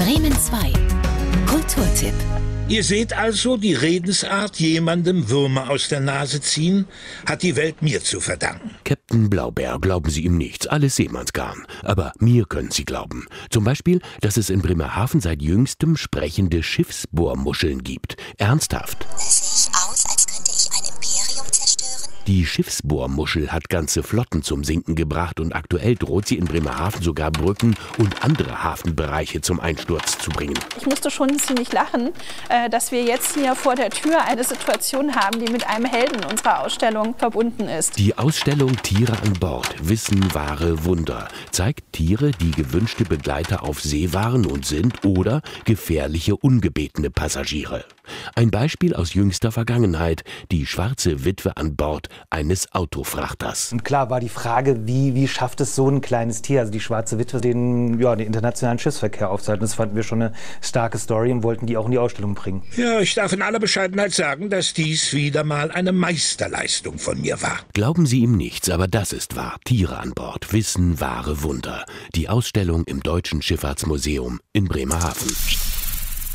Bremen 2. Kulturtipp. Ihr seht also, die Redensart, jemandem Würmer aus der Nase ziehen, hat die Welt mir zu verdanken. Captain Blaubeer, glauben Sie ihm nichts, alles Seemannsgarn. Aber mir können Sie glauben. Zum Beispiel, dass es in Bremerhaven seit jüngstem sprechende Schiffsbohrmuscheln gibt. Ernsthaft. Sehe ich aus, als könnte ich ein Imperium zerstören? Die Schiffsbohrmuschel hat ganze Flotten zum Sinken gebracht und aktuell droht sie in Bremerhaven sogar Brücken und andere Hafenbereiche zum Einsturz zu bringen. Ich musste schon ziemlich lachen, dass wir jetzt hier vor der Tür eine Situation haben, die mit einem Helden unserer Ausstellung verbunden ist. Die Ausstellung Tiere an Bord, Wissen, wahre Wunder, zeigt Tiere, die gewünschte Begleiter auf See waren und sind oder gefährliche, ungebetene Passagiere. Ein Beispiel aus jüngster Vergangenheit, die schwarze Witwe an Bord eines Autofrachters. Und klar war die Frage, wie schafft es so ein kleines Tier, also die schwarze Witwe, den internationalen Schiffsverkehr aufzuhalten. Das fanden wir schon eine starke Story und wollten die auch in die Ausstellung bringen. Ja, ich darf in aller Bescheidenheit sagen, dass dies wieder mal eine Meisterleistung von mir war. Glauben Sie ihm nichts, aber das ist wahr. Tiere an Bord, Wissen, wahre Wunder. Die Ausstellung im Deutschen Schifffahrtsmuseum in Bremerhaven.